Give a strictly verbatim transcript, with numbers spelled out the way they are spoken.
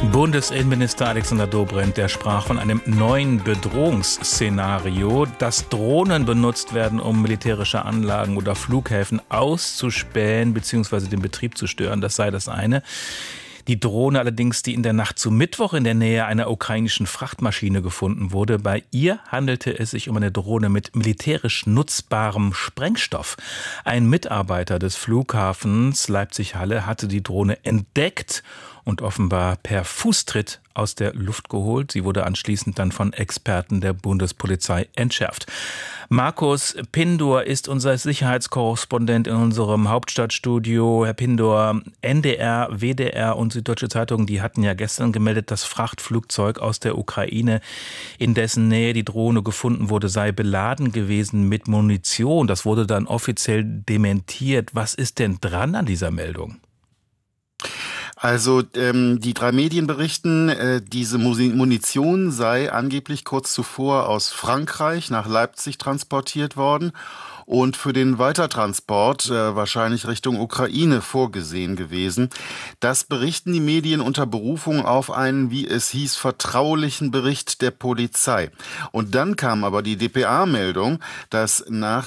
Bundesinnenminister Alexander Dobrindt, der sprach von einem neuen Bedrohungsszenario, dass Drohnen benutzt werden, um militärische Anlagen oder Flughäfen auszuspähen bzw. den Betrieb zu stören. Das sei das eine. Die Drohne allerdings, die in der Nacht zu Mittwoch in der Nähe einer ukrainischen Frachtmaschine gefunden wurde, bei ihr handelte es sich um eine Drohne mit militärisch nutzbarem Sprengstoff. Ein Mitarbeiter des Flughafens Leipzig-Halle hatte die Drohne entdeckt und offenbar per Fußtritt aus der Luft geholt. Sie wurde anschließend dann von Experten der Bundespolizei entschärft. Markus Pindor ist unser Sicherheitskorrespondent in unserem Hauptstadtstudio. Herr Pindor, N D R, W D R und Süddeutsche Zeitung, die hatten ja gestern gemeldet, das Frachtflugzeug aus der Ukraine, in dessen Nähe die Drohne gefunden wurde, sei beladen gewesen mit Munition. Das wurde dann offiziell dementiert. Was ist denn dran an dieser Meldung? Also ähm, die drei Medien berichten, äh, diese Munition sei angeblich kurz zuvor aus Frankreich nach Leipzig transportiert worden und für den Weitertransport äh, wahrscheinlich Richtung Ukraine vorgesehen gewesen. Das berichten die Medien unter Berufung auf einen, wie es hieß, vertraulichen Bericht der Polizei. Und dann kam aber die D P A-Meldung, dass nach